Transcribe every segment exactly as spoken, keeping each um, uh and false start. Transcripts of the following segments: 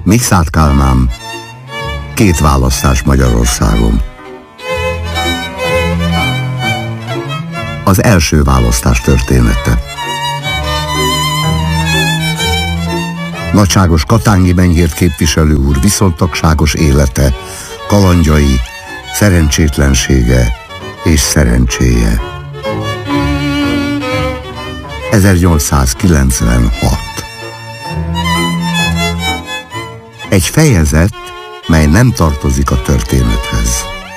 Mikszáth Kálmán, két választás Magyarországon. Az első választás története. Nagyságos Katángi Menyhért képviselő úr viszontagságos élete, kalandjai, szerencsétlensége és szerencséje. ezernyolcszázkilencvenhat. Egy fejezet, mely nem tartozik a történethez.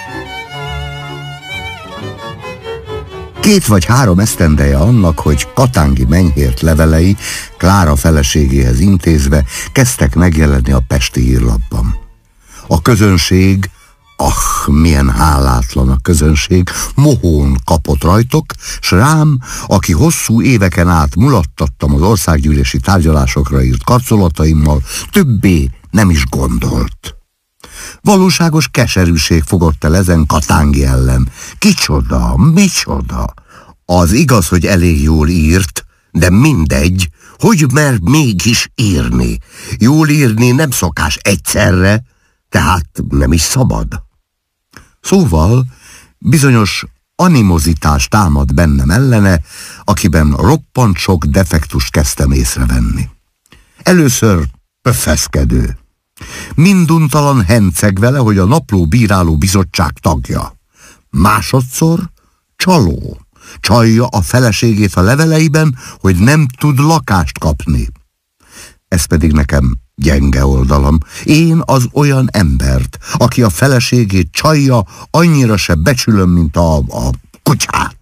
Két vagy három esztendeje annak, hogy Katángi Menyhért levelei Klára feleségéhez intézve kezdtek megjelenni a Pesti Hírlapban. A közönség, ah, milyen hálátlan a közönség, mohón kapott rajtok, s rám, aki hosszú éveken át mulattattam az országgyűlési tárgyalásokra írt karcolataimmal, többé nem is gondolt. Valóságos keserűség fogott el ezen Katángi ellen. Kicsoda, micsoda? Az igaz, hogy elég jól írt, de mindegy, hogy mer mégis írni. Jól írni nem szokás egyszerre, tehát nem is szabad. Szóval bizonyos animozitás támad bennem ellene, akiben roppant sok defektust kezdtem észrevenni. Először pöffeszkedő. Minduntalan henceg vele, hogy a Napló Bíráló Bizottság tagja. Másodszor csaló. Csalja a feleségét a leveleiben, hogy nem tud lakást kapni. Ez pedig nekem gyenge oldalam. Én az olyan embert, aki a feleségét csalja, annyira se becsülöm, mint a, a kutyát.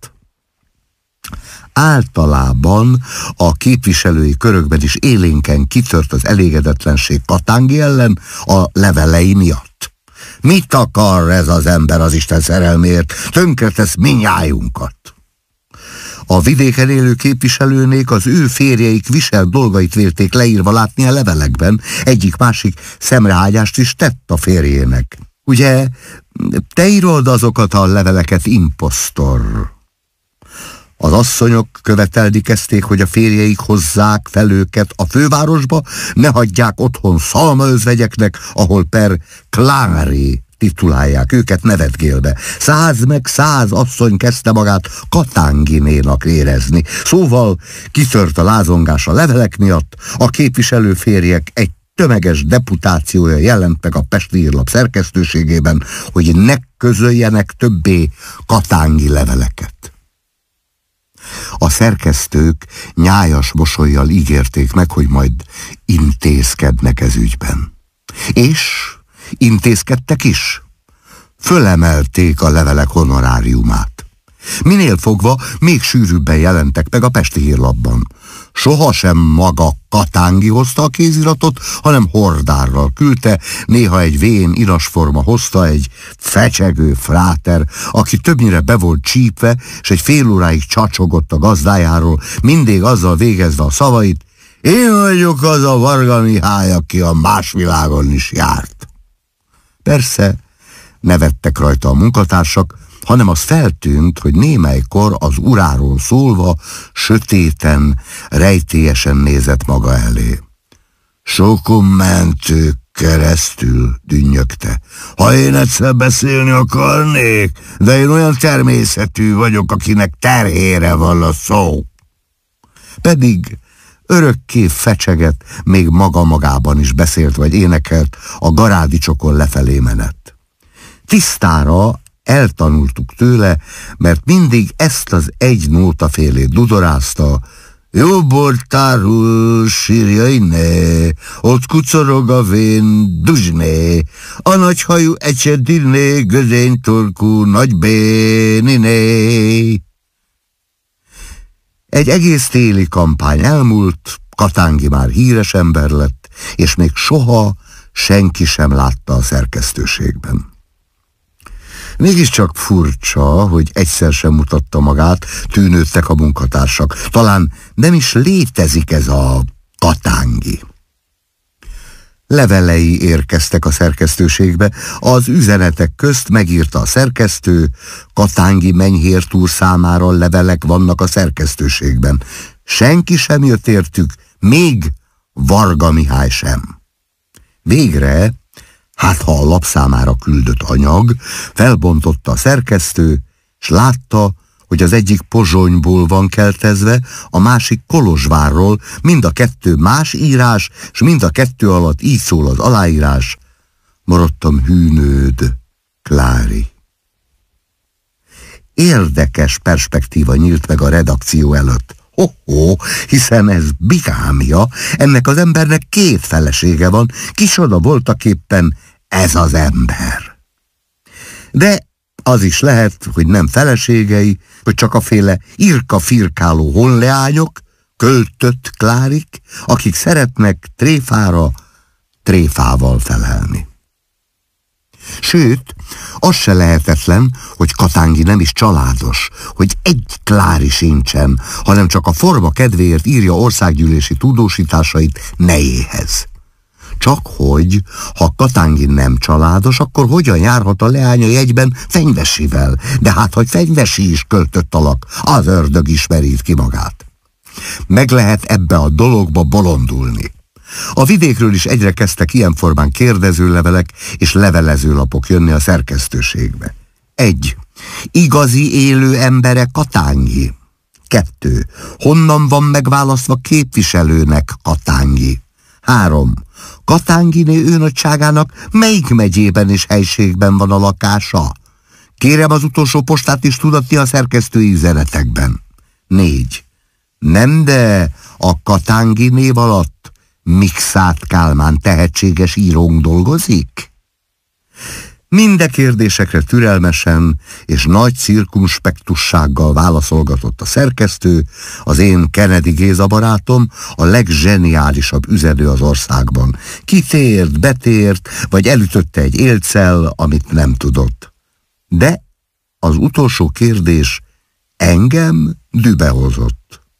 Általában a képviselői körökben is élénken kitört az elégedetlenség Katángi ellen a levelei miatt. Mit akar ez az ember az Isten szerelméért? Tönkretesz minnyájunkat. A vidéken élő képviselőnék az ő férjeik viselt dolgait vélték leírva látni a levelekben, egyik-másik szemrehágyást is tett a férjének. Ugye, te írod azokat a leveleket, imposztor. Az asszonyok követeldikezték, hogy a férjeik hozzák fel őket a fővárosba, ne hagyják otthon szalmaözvegyeknek, ahol per Klári titulálják őket nevetgélve. Száz meg száz asszony kezdte magát Katánginénak érezni. Szóval kitört a lázongás a levelek miatt, a képviselő férjek egy tömeges deputációja jelent meg a Pesti Hírlap szerkesztőségében, hogy ne közöljenek többé Katángi leveleket. A szerkesztők nyájas mosollyal ígérték meg, hogy majd intézkednek ez ügyben. És intézkedtek is. Fölemelték a levelek honoráriumát. Minél fogva még sűrűbben jelentek meg a Pesti Hírlapban. Sohasem maga Katángi hozta a kéziratot, hanem hordárral küldte, néha egy vén inasforma hozta egy fecsegő fráter, aki többnyire be volt csípve, és egy fél óráig csacsogott a gazdájáról, mindig azzal végezve a szavait: én vagyok az a Varga Mihály, aki a más világon is járt. Persze nevettek rajta a munkatársak, hanem az feltűnt, hogy némelykor az uráról szólva sötéten, rejtélyesen nézett maga elé. Sokon mentők keresztül, dünnyögte. Ha én egyszer beszélni akarnék, de én olyan természetű vagyok, akinek terhére van a szó. Pedig örökké fecsegett, még maga magában is beszélt vagy énekelt a Garádicsokon lefelé menet. Tisztára eltanultuk tőle, mert mindig ezt az egy nótafélét dudorázta: jobb bortárul sírjai ne, ott kucorog a vén duzsné, a nagyhajú ecsedilné, gözénytorkú nagybéniné. Egy egész téli kampány elmúlt, Katángi már híres ember lett, és még soha senki sem látta a szerkesztőségben. Mégiscsak furcsa, hogy egyszer sem mutatta magát, tűnődtek a munkatársak. Talán nem is létezik ez a Katángi. Levelei érkeztek a szerkesztőségbe, az üzenetek közt megírta a szerkesztő: Katángi Menyhért úr számára levelek vannak a szerkesztőségben. Senki sem jött értük, még Varga Mihály sem. Végre, hát ha a lap számára küldött anyag, felbontotta a szerkesztő, s látta, hogy az egyik Pozsonyból van keltezve, a másik Kolozsvárról, mind a kettő más írás, s mind a kettő alatt így szól az aláírás: maradtam hűnőd, Klári. Érdekes perspektíva nyílt meg a redakció előtt. Ho-ho, hiszen ez bigámia, ennek az embernek két felesége van, kicsoda voltaképpen ez az ember. De az is lehet, hogy nem feleségei, hogy csak a féle irka-firkáló honleányok, költött Klárik, akik szeretnek tréfára tréfával felelni. Sőt, az se lehetetlen, hogy Katángi nem is családos, hogy egy Klári sincsen, hanem csak a forma kedvéért írja országgyűlési tudósításait nejéhez. Csak hogy, ha Katángi nem családos, akkor hogyan járhat a leánya jegyben Fenyvesivel? De hát, hogy Fenyvesi is költött alak, az ördög ismeri ki magát. Meg lehet ebbe a dologba bolondulni. A vidékről is egyre kezdtek ilyen formán kérdezőlevelek és levelezőlapok jönni a szerkesztőségbe. Egy. Igazi élő embere Katángi. Kettő. Honnan van megválasztva képviselőnek Katángi? Három. Katánginé őnagyságának melyik megyében és helységben van a lakása? Kérem az utolsó postát is tudatni a szerkesztői üzenetekben. Négy. Nem, de a Katángi név alatt Mikszát Kálmán tehetséges írónk dolgozik? Minde kérdésekre türelmesen és nagy cirkumspektussággal válaszolgatott a szerkesztő, az én Kennedy Géza barátom, a legzseniálisabb üzenő az országban. Kitért, betért, vagy elütötte egy élccel, amit nem tudott. De az utolsó kérdés engem dübehozott.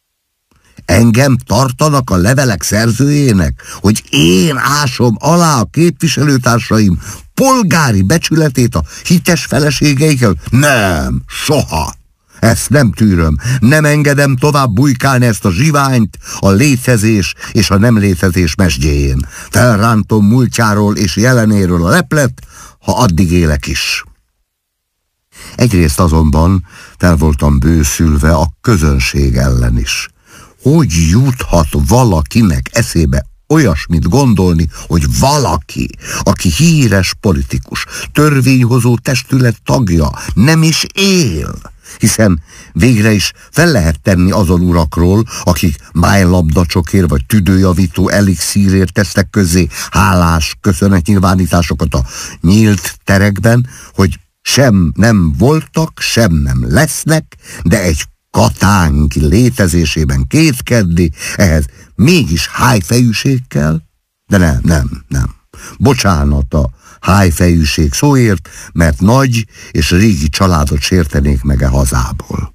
Engem tartanak a levelek szerzőjének, hogy én ásom alá a képviselőtársaim polgári becsületét a hites feleségeikkel? Nem, soha. Ezt nem tűröm, nem engedem tovább bujkálni ezt a zsiványt a létezés és a nem létezés mesdjéjén. Felrántom múltjáról és jelenéről a leplet, ha addig élek is. Egyrészt azonban fel voltam bőszülve a közönség ellen is. Hogy juthat valakinek eszébe olyasmit gondolni, hogy valaki, aki híres politikus, törvényhozó testület tagja, nem is él? Hiszen végre is fel lehet tenni azon urakról, akik májlabdacsokér vagy tüdőjavító elixírért tesznek közzé hálás köszönetnyilvánításokat a nyílt terekben, hogy sem nem voltak, sem nem lesznek, de egy Katángi létezésében kétkedni, ehhez mégis hájfejűség kell? De nem, nem, nem. Bocsánat a hájfejűség szóért, mert nagy és régi családot sértenék meg a hazából.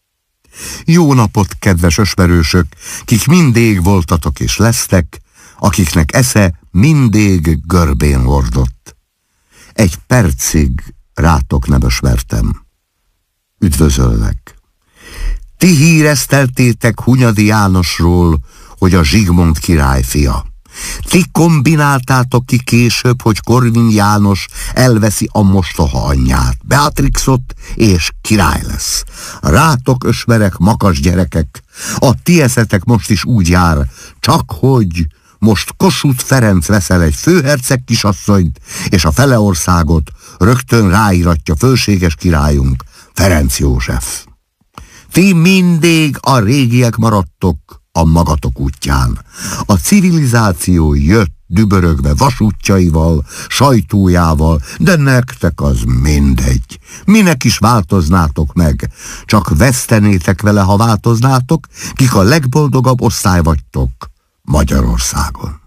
Jó napot, kedves ösmerősök, kik mindig voltatok és lesztek, akiknek esze mindig görbén hordott. Egy percig rátok nem ösmertem. Üdvözöllek. Ti híreszteltétek Hunyadi Jánosról, hogy a Zsigmond király fia. Ti kombináltátok ki később, hogy Korvin János elveszi a mostoha anyját, Beatrixot, és király lesz. Rátok ösmerek, makas gyerekek, a ti eszetek most is úgy jár, csak hogy most Kossuth Ferenc veszel egy főherceg kisasszonyt, és a fele országot rögtön ráíratja fölséges királyunk, Ferenc József. Ti mindig a régiek maradtok a magatok útján. A civilizáció jött dübörögve vasútjaival, sajtójával, de nektek az mindegy. Minek is változnátok meg? Csak vesztenétek vele, ha változnátok, kik a legboldogabb osztály vagytok Magyarországon.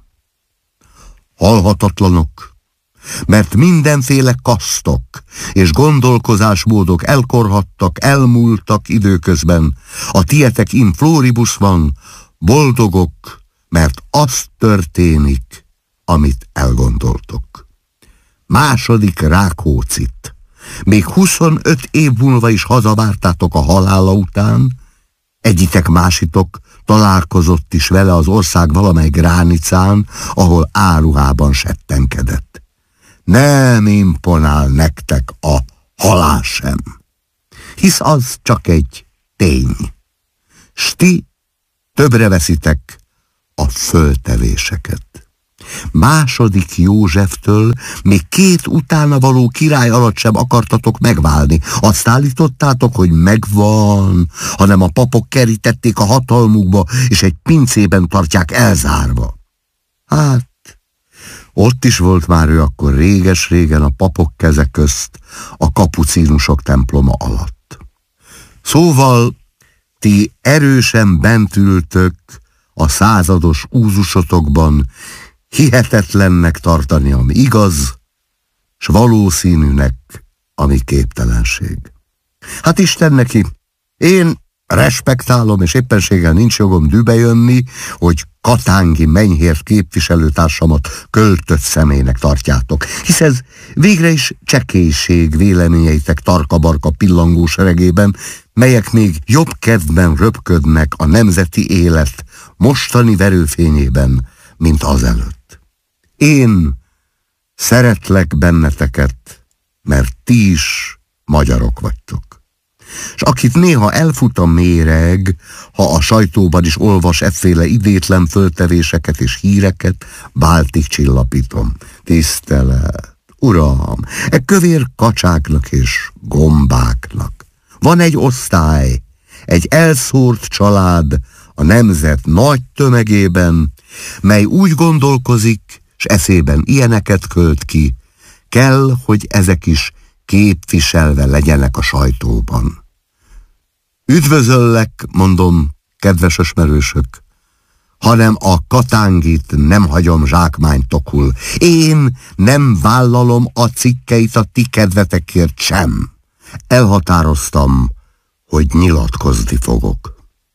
Halhatatlanok, mert mindenféle kasztok és gondolkozásmódok elkorhattak, elmúltak időközben, a tietek in floribus van, boldogok, mert az történik, amit elgondoltok. Második Rákóczit. Még huszonöt év múlva is hazavártátok a halála után, egyitek másitok találkozott is vele az ország valamely gránicán, ahol áruhában settenkedett. Nem imponál nektek a halál sem, hisz az csak egy tény. S ti többre veszitek a föltevéseket. Második Józseftől még két utána való király alatt sem akartatok megválni. Azt állítottátok, hogy megvan, hanem a papok kerítették a hatalmukba, és egy pincében tartják elzárva. Hát, ott is volt már ő akkor réges-régen a papok keze közt, a kapucínusok temploma alatt. Szóval ti erősen bent ültök a százados úzusotokban, hihetetlennek tartani, ami igaz, s valószínűnek, ami képtelenség. Hát Isten neki, én respektálom, és éppenséggel nincs jogom dühbe jönni, hogy katángi mennyhért képviselőtársamat költött személynek tartjátok, hisz ez végre is csekélység véleményeitek tarka-barka pillangó seregében, melyek még jobb kedvben röpködnek a nemzeti élet mostani verőfényében, mint azelőtt. Én szeretlek benneteket, mert ti is magyarok vagytok. És akit néha elfut a méreg, ha a sajtóban is olvas efféle idétlen föltevéseket és híreket, báltig csillapítom. Tisztelet, uram, e kövér kacsáknak és gombáknak van egy osztály, egy elszórt család a nemzet nagy tömegében, mely úgy gondolkozik, s eszében ilyeneket költ ki, kell, hogy ezek is képviselve legyenek a sajtóban. Üdvözöllek, mondom, kedves ösmerősök, hanem a katángit nem hagyom zsákmánytokul. Én nem vállalom a cikkeit a ti kedvetekért sem. Elhatároztam, hogy nyilatkozni fogok.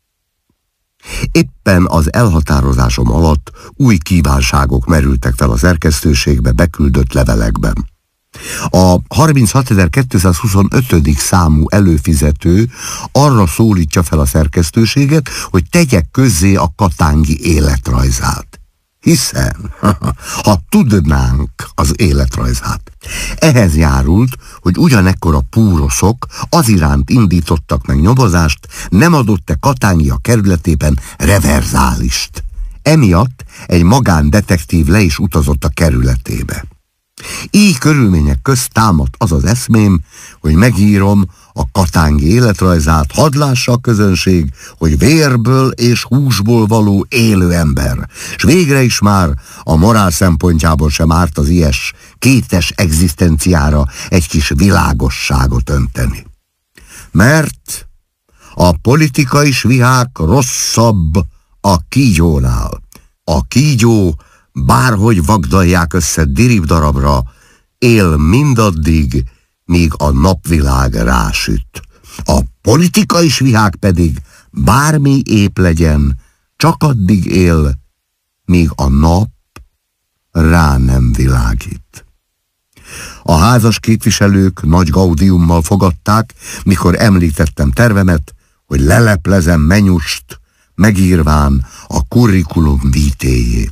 Éppen az elhatározásom alatt új kívánságok merültek fel a szerkesztőségbe beküldött levelekben. A harminchatezer-kétszázhuszonötödik számú előfizető arra szólítja fel a szerkesztőséget, hogy tegyek közzé a katángi életrajzát. Hiszen, ha tudnánk az életrajzát. Ehhez járult, hogy ugyanekkor a púroszok az iránt indítottak meg nyomozást, nem adott-e Katángia kerületében reverzálist. Emiatt egy magándetektív le is utazott a kerületébe. Így körülmények közt támadt az az eszmém, hogy megírom a katángi életrajzát, hadd lássa a közönség, hogy vérből és húsból való élő ember, s végre is már a morál szempontjából sem árt az ilyes kétes egzisztenciára egy kis világosságot önteni. Mert a politikai svihák rosszabb a kígyónál. A kígyó, bárhogy vagdalják össze diribdarabra, él mindaddig, míg a napvilág rásüt. A politikai svihák pedig, bármi épp legyen, csak addig él, míg a nap rá nem világít. A házas képviselők nagy gaudiummal fogadták, mikor említettem tervemet, hogy leleplezem Menyust, megírván a curriculum vitae-jét.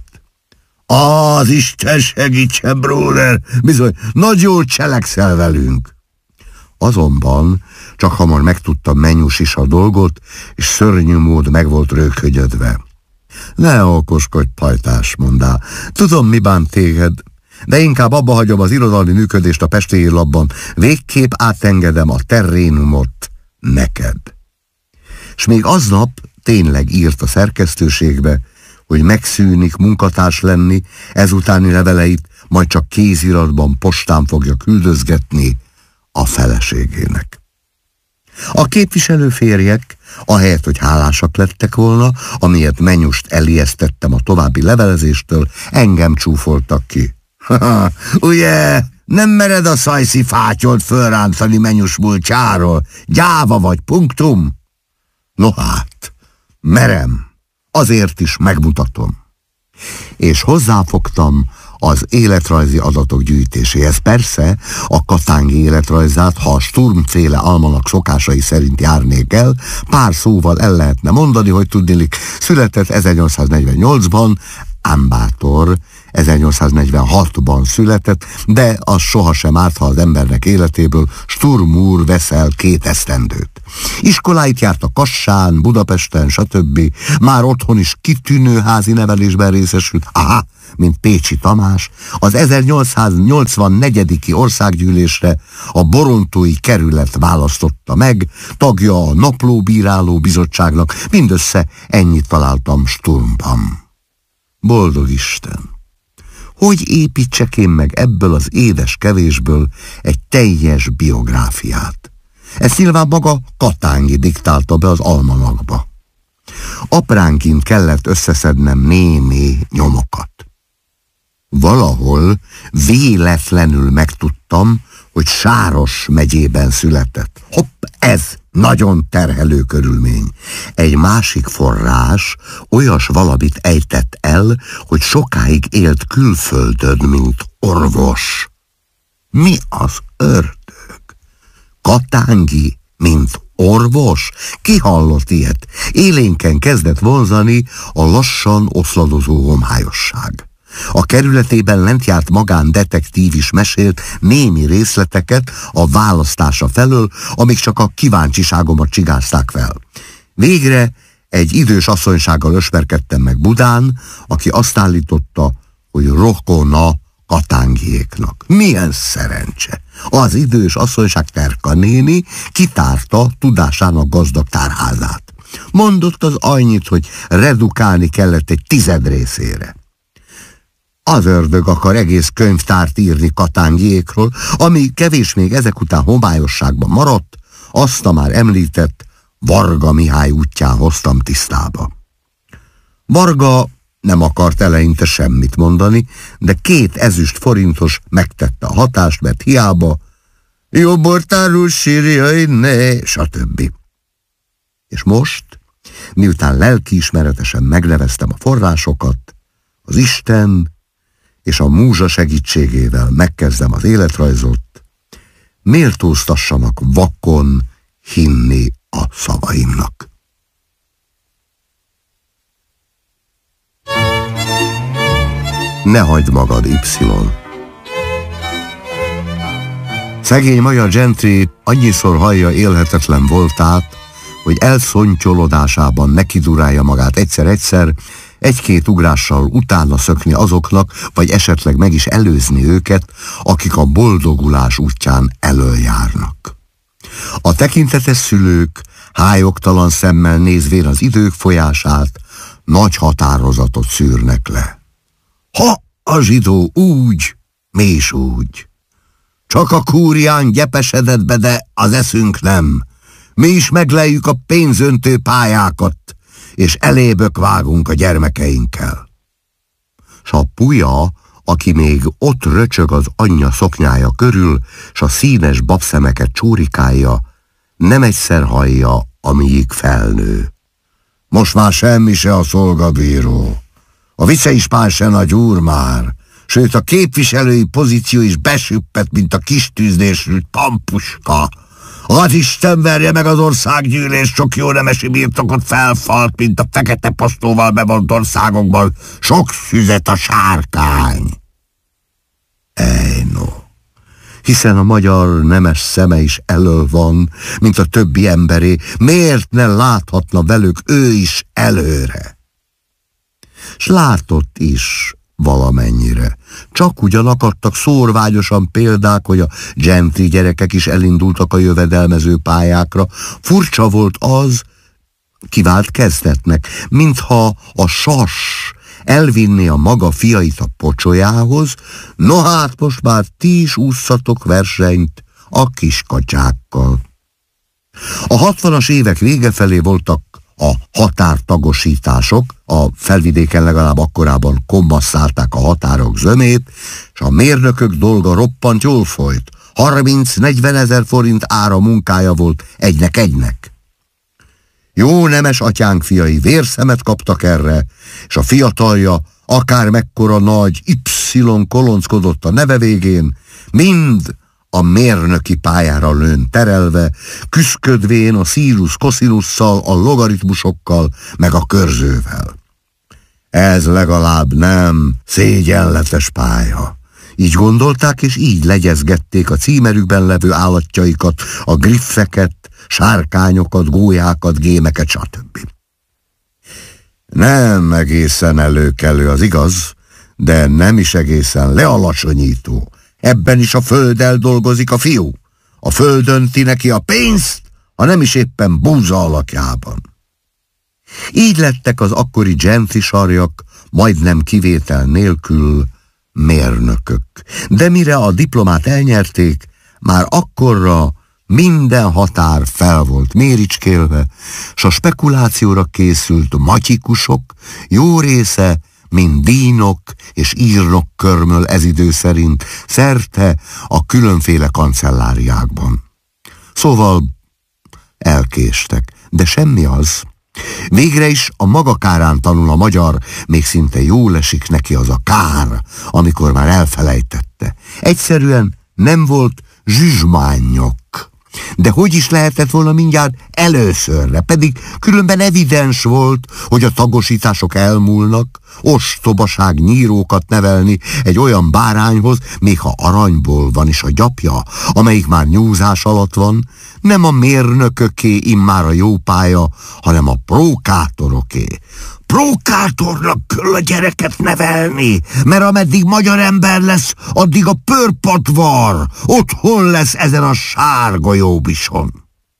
Az Isten segítsen, bróder, bizony, nagy jól cselekszel velünk. Azonban csak hamar megtudta Menyus is a dolgot, és szörnyű mód meg volt röghögyödve. Ne okoskodj, pajtás, mondá. Tudom, mi bánt téged, de inkább abba hagyom az irodalmi működést a Pesti Hírlapban, végképp átengedem a terrénumot neked. S még aznap tényleg írt a szerkesztőségbe, hogy megszűnik munkatárs lenni, ezutáni leveleit majd csak kéziratban postán fogja küldözgetni a feleségének. A képviselőférjek, ahelyett, hogy hálásak lettek volna, amiért Menyust elijesztettem a további levelezéstől, engem csúfoltak ki. Ha, ugye, nem mered a szajszi fátyolt fölrántani Menyus múltjáról? Gyáva vagy, punktum? No hát, merem. Azért is megmutatom. És hozzáfogtam az életrajzi adatok gyűjtéséhez. Persze a Katángi életrajzát, ha a Sturmféle almanak szokásai szerint járnék el, pár szóval el lehetne mondani, hogy tudniillik, született ezernyolcszáznegyvennyolcban, Ambátor ezernyolcszáznegyvenhatban született, de az sohasem árt, ha az embernek életéből Sturm úr veszel két esztendőt. Iskoláit járt a Kassán, Budapesten, stb. Már otthon is kitűnő házi nevelésben részesült, aha, mint Pécsi Tamás, az ezernyolcszáznyolcvannégy. országgyűlésre a Borontói kerület választotta meg, tagja a Naplóbíráló Bizottságnak, mindössze ennyit találtam Sturmban. Boldog Isten! Hogy építsek én meg ebből az édes kevésből egy teljes biográfiát? Ezt nyilván maga Katángi diktálta be az almanakba. Apránként kellett összeszednem némi nyomokat. Valahol véletlenül megtudtam, hogy Sáros megyében született. Hopp, ez nagyon terhelő körülmény. Egy másik forrás olyas valamit ejtett el, hogy sokáig élt külföldön, mint orvos. Mi az ördög? Katángi, mint orvos? Ki hallott ilyet? Élénken kezdett vonzani a lassan oszladozó homályosság. A kerületében lent járt magándetektív is mesélt némi részleteket a választása felől, amik csak a kíváncsiságomat csigázták fel. Végre egy idős asszonysággal ösmerkedtem meg Budán, aki azt állította, hogy rokona Katángiéknak. Milyen szerencse! Az idős asszonyság Terka néni kitárta tudásának gazdag tárházát. Mondott az annyit, hogy redukálni kellett egy tized részére. Az ördög akar egész könyvtárt írni Katángiékról, ami kevés még ezek után homályosságban maradt, azt a már említett Varga Mihály útján hoztam tisztába. Varga nem akart eleinte semmit mondani, de két ezüst forintos megtette a hatást, mert hiába jobbortárul sírjai ne, stb. És most, miután lelkiismeretesen megneveztem a forrásokat, az Isten és a múzsa segítségével megkezdem az életrajzot, méltóztassanak vakon hinni a szavaimnak. Ne hagyd magad, Y. Szegény magyar gentry annyiszor hallja élhetetlen voltát, hogy elszontyolodásában nekidurálja magát egyszer-egyszer, egy-két ugrással utána szökni azoknak, vagy esetleg meg is előzni őket, akik a boldogulás útján elöljárnak. A tekintetes szülők hályogtalan szemmel nézvén az idők folyását, nagy határozatot szűrnek le. Ha a zsidó úgy, mi is úgy. Csak a kúrián gyepesedett be, de az eszünk nem. Mi is megleljük a pénzöntő pályákat, és elébök vágunk a gyermekeinkkel. S a puja, aki még ott röcsög az anyja szoknyája körül, s a színes babszemeket csórikálja, nem egyszer hallja, amíg felnő. Most már semmi se a szolgabíró. A viceispán se nagy úr már, sőt a képviselői pozíció is besüppett, mint a kis tűznésült pampuska. Az Isten verje meg az országgyűlés, sok jó nemesi birtokot felfalt, mint a fekete posztóval bevont országokból, sok szüzet a sárkány. Ej, no, hiszen a magyar nemes szeme is elől van, mint a többi emberé, miért ne láthatna velük ő is előre? S látott is valamennyire. Csak ugyan akadtak szórványosan példák, hogy a gentry gyerekek is elindultak a jövedelmező pályákra. Furcsa volt az, kivált kezdetnek, mintha a sas elvinné a maga fiait a pocsolyához, no hát most már ti is ússzatok versenyt a kiskacsákkal. A hatvanas évek vége felé voltak a határtagosítások, a felvidéken legalább akkorában kommasszálták a határok zömét, és a mérnökök dolga roppant jól folyt. harminc-negyven ezer forint ára munkája volt egynek-egynek. Jó nemes atyánk fiai vérszemet kaptak erre, és a fiatalja akár mekkora nagy Y kolonckodott a neve végén, mind a mérnöki pályára lőn terelve, küszködvén a színusz-koszinusszal, a logaritmusokkal, meg a körzővel. Ez legalább nem szégyenletes pálya. Így gondolták, és így legyezgették a címerükben levő állatjaikat, a griffeket, sárkányokat, gólyákat, gémeket, stb. Nem egészen előkelő, az igaz, de nem is egészen lealacsonyító. Ebben is a földdel dolgozik a fiú. A föld önti neki a pénzt, ha nem is éppen búza alakjában. Így lettek az akkori gentry sarjak majdnem kivétel nélkül mérnökök. De mire a diplomát elnyerték, már akkorra minden határ fel volt méricskélve, s a spekulációra készült matyikusok jó része, mint dínok és írnok körmöl ez idő szerint szerte a különféle kancelláriákban. Szóval elkéstek, de semmi az. Végre is a maga kárán tanul a magyar, még szinte jól esik neki az a kár, amikor már elfelejtette. Egyszerűen nem volt zsuzsmányok. De hogy is lehetett volna mindjárt előszörre, pedig különben evidens volt, hogy a tagosítások elmúlnak, ostobaság nyírókat nevelni egy olyan bárányhoz, még ha aranyból van is a gyapja, amelyik már nyúzás alatt van, nem a mérnököké immár a jó pálya, hanem a prókátoroké. Prókátornak kell a gyereket nevelni, mert ameddig magyar ember lesz, addig a pörpatvar otthon lesz ezen a sárga jóbison.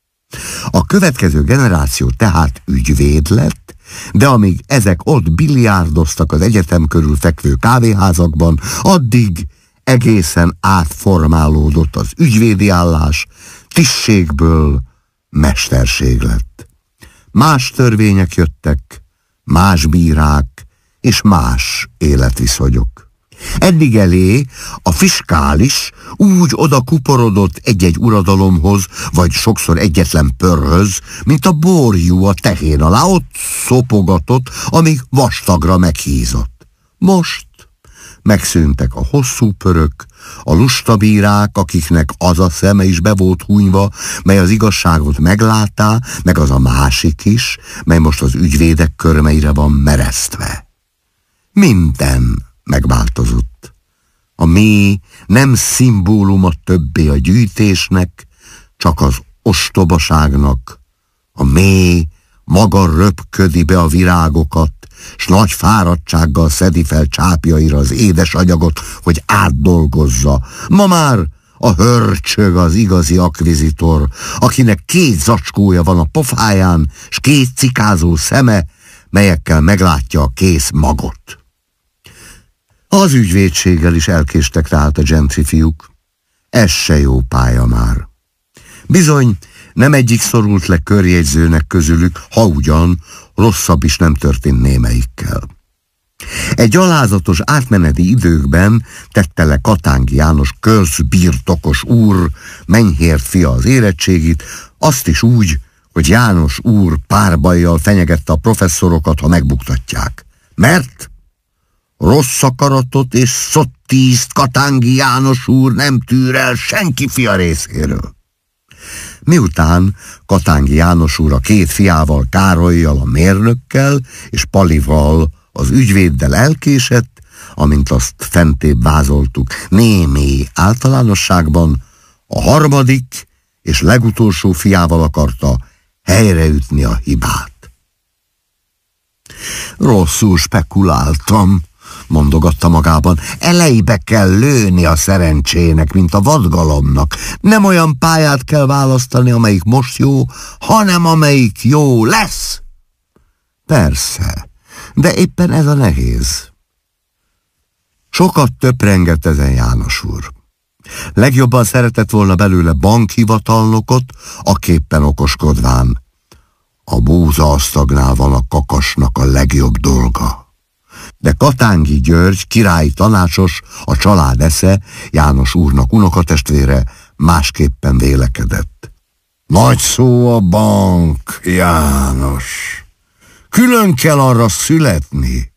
A következő generáció tehát ügyvéd lett, de amíg ezek ott biliárdoztak az egyetem körül fekvő kávéházakban, addig egészen átformálódott az ügyvédi állás, tisztségből mesterség lett. Más törvények jöttek, más bírák és más életviszonyok. Eddig elé a fiskális úgy oda kuporodott egy-egy uradalomhoz, vagy sokszor egyetlen pörhöz, mint a borjú a tehén alá, ott szopogatott, amíg vastagra meghízott. Most megszűntek a hosszú pörök, a lusta bírák, akiknek az a szeme is be volt hunyva, mely az igazságot meglátá, meg az a másik is, mely most az ügyvédek körmeire van meresztve. Minden megváltozott. A mély nem szimbóluma többé a gyűjtésnek, csak az ostobaságnak. A mély maga röpködi be a virágokat, s nagy fáradtsággal szedi fel csápjaira az édesanyagot, hogy átdolgozza. Ma már a hörcsög az igazi akvizitor, akinek két zacskója van a pofáján, s két cikázó szeme, melyekkel meglátja a kész magot. Az ügyvédséggel is elkéstek tehát a gentry fiúk. Ez se jó pálya már. Bizony, nem egyik szorult le körjegyzőnek közülük, ha ugyan rosszabb is nem történt némelyikkel. Egy gyalázatos átmeneti időkben tette le Katángi János közbirtokos úr, Menyhért fia az érettségit, azt is úgy, hogy János úr párbajjal fenyegette a professzorokat, ha megbuktatják. Mert rossz akaratot és szottízt Katángi János úr nem tűr el senki fia részéről. Miután Katángi János úr a két fiával, Károllyal, a mérnökkel és Palival, az ügyvéddel elkésett, amint azt fentébb vázoltuk, némi általánosságban, a harmadik és legutolsó fiával akarta helyreütni a hibát. Rosszul spekuláltam, mondogatta magában. Elejébe kell lőni a szerencsének, mint a vadgalomnak. Nem olyan pályát kell választani, amelyik most jó, hanem amelyik jó lesz. Persze, de éppen ez a nehéz. Sokat töprengett ezen János úr. Legjobban szeretett volna belőle bankhivatalnokot, aképpen okoskodván. A búzaasztagnál van a kakasnak a legjobb dolga. De Katángi György, királyi tanácsos, a család esze, János úrnak unokatestvére másképpen vélekedett. Nagy szó a bank, János. Külön kell arra születni.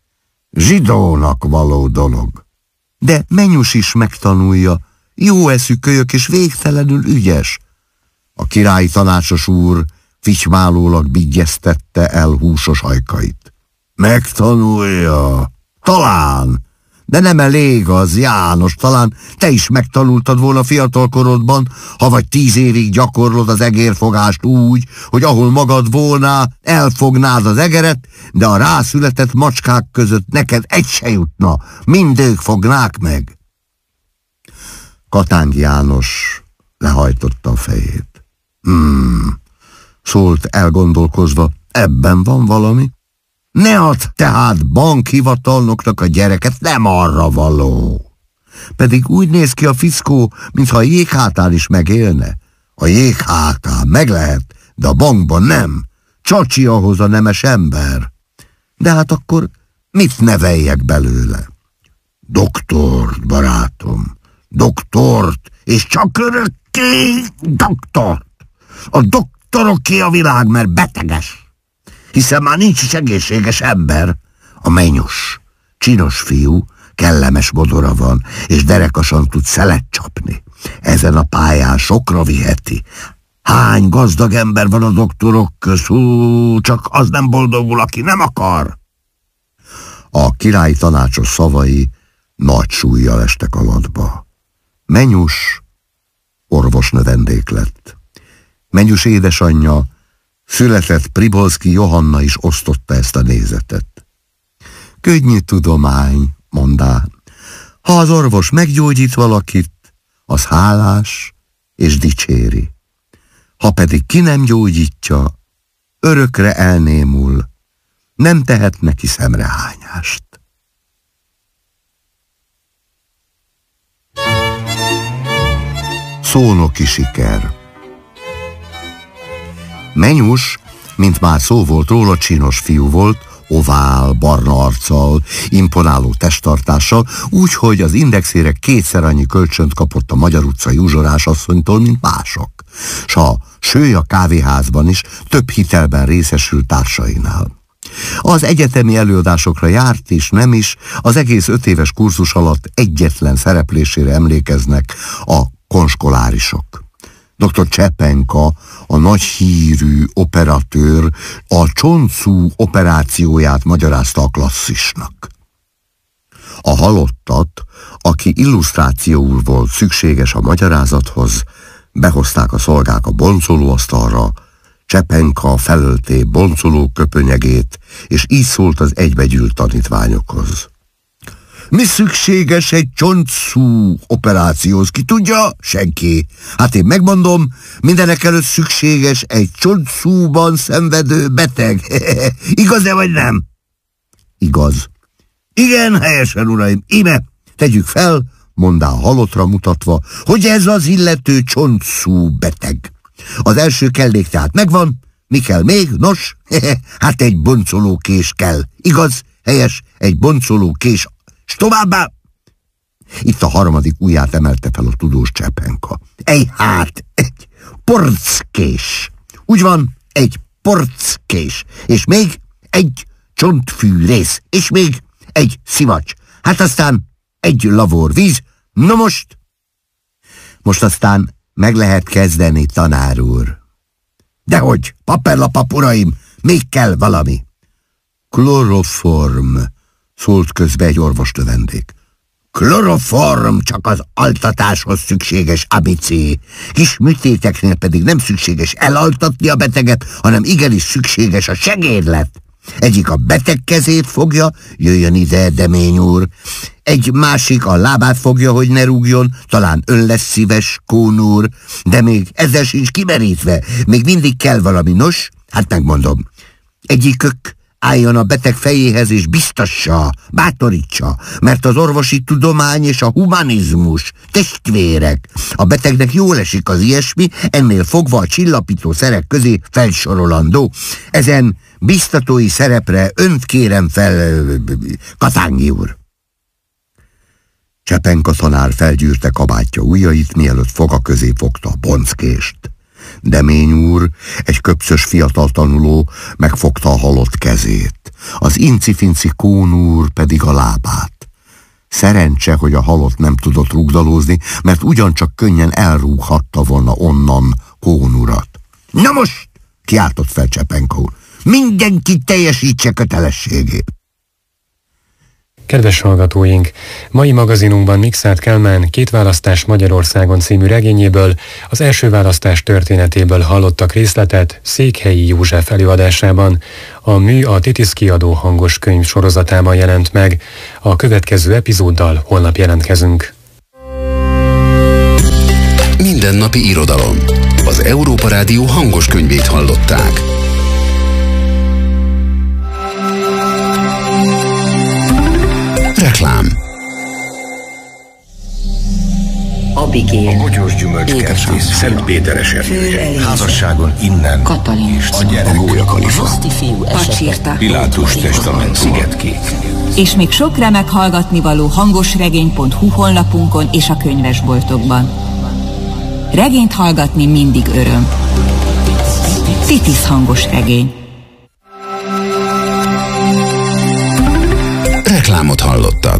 Zsidónak való dolog. De Menyus is megtanulja, jó eszű kölyök és végtelenül ügyes. A királyi tanácsos úr ficsmálólag bigyeztette el húsos ajkait. Megtanulja. Talán. De nem elég az, János, talán te is megtanultad volna fiatalkorodban, ha vagy tíz évig gyakorlod az egérfogást úgy, hogy ahol magad volnál, elfognád az egeret, de a rászületett macskák között neked egy se jutna, mind ők fognák meg. Katáng János lehajtotta a fejét. Hmm, szólt elgondolkozva, ebben van valami? Ne add tehát bankhivatalnoknak a gyereket, nem arra való. Pedig úgy néz ki a fiszkó, mintha a jéghátán is megélne. A jéghátán meg lehet, de a bankban nem. Csacsi ahhoz a nemes ember. De hát akkor mit neveljek belőle? Doktort, barátom, doktort, és csak örökké doktort. A doktoroké a világ, mert beteges. Hiszen már nincs is egészséges ember. A Menyus, csinos fiú, kellemes modora van, és derekasan tud szelet csapni. Ezen a pályán sokra viheti. Hány gazdag ember van a doktorok köz, hú, csak az nem boldogul, aki nem akar. A királyi tanácsos szavai nagy súllyal estek alatba. Menyus orvosnövendék lett. Menyus édesanyja, született Pribolszky Johanna is osztotta ezt a nézetet. Könnyű tudomány, mondá. Ha az orvos meggyógyít valakit, az hálás és dicséri. Ha pedig ki nem gyógyítja, örökre elnémul, nem tehet neki szemrehányást. Szónoki siker. Menyus, mint már szó volt róla, csinos fiú volt, ovál, barna arccal, imponáló testtartással, úgyhogy az indexére kétszer annyi kölcsönt kapott a Magyar utcai uzsorás asszonytól, mint mások. S a Sőja kávéházban is több hitelben részesült társainál. Az egyetemi előadásokra járt és nem is, az egész öt éves kurzus alatt egyetlen szereplésére emlékeznek a konskolárisok. doktor Csepenka, a nagy hírű operatőr, a csontszú operációját magyarázta a klasszisnak. A halottat, aki illusztrációul volt szükséges a magyarázathoz, behozták a szolgák a boncolóasztalra, Csepenka felölté boncoló köpönyegét, és így szólt az egybegyűlt tanítványokhoz. Mi szükséges egy csontszú operációhoz? Ki tudja? Senki. Hát én megmondom, mindenek előtt szükséges egy csontszúban szenvedő beteg. Igaz-e vagy nem? Igaz. Igen, helyesen, uraim. Íme, tegyük fel, mondá a halottra mutatva, hogy ez az illető csontszú beteg. Az első kellék tehát megvan. Mi kell még? Nos, hát egy boncolókés kell. Igaz? Helyes, egy boncolókés. S továbbá, itt a harmadik ujját emelte fel a tudós Csepenka. Ej hát, egy porckés. Úgy van, egy porckés. És még egy csontfűrész. És még egy szivacs. Hát aztán egy lavor víz. No most? Most aztán meg lehet kezdeni, tanár úr. Dehogy, papírlapap, uraim, még kell valami. Kloroform, szólt közbe egy orvosnövendék. Kloroform csak az altatáshoz szükséges abicé. Kis műtéteknél pedig nem szükséges elaltatni a beteget, hanem igenis szükséges a segédlet. Egyik a beteg kezét fogja, jöjjön ide, Demény úr. Egy másik a lábát fogja, hogy ne rúgjon, talán ön lesz szíves, Kón úr, de még ezzel sincs kimerítve, még mindig kell valami. Nos, hát megmondom. Egyikük álljon a beteg fejéhez és biztassa, bátorítsa, mert az orvosi tudomány és a humanizmus testvérek. A betegnek jól esik az ilyesmi, ennél fogva a csillapító szerek közé felsorolandó. Ezen biztatói szerepre önt kérem fel, Katángi úr. Csepenka tanár felgyűrte kabátja ujjait, mielőtt foga közé fogta a bonckést. Demény úr, egy köpszös fiatal tanuló megfogta a halott kezét. az incifinci kónúr pedig a lábát. Szerencse, hogy a halott nem tudott rugdalózni, mert ugyancsak könnyen elrúghatta volna onnan kónurat. Na most, kiáltott fel Csepenka úr, mindenki teljesítse kötelességét. Kedves hallgatóink, mai magazinunkban Mikszáth Kálmán Két választás Magyarországon című regényéből, az első választás történetéből hallottak részletet Székhelyi József előadásában. A mű a Titisz Kiadó hangos könyv sorozatában jelent meg. A következő epizóddal holnap jelentkezünk. Mindennapi irodalom. Az Európa Rádió hangos könyvét hallották. Reklám. Abigél, a Bogyós Gyümölcskertész Szentpéteres erdője. Házasságon innen Katalin, és a gyerek, a Gólya Kalifa, Pacsirta, Pilátus testament, Szigetkék. És még sok remek hallgatnivaló hangosregény pont hu honlapunkon és a könyvesboltokban. Regényt hallgatni mindig öröm. Titisz hangos regény. Reklámot hallottak.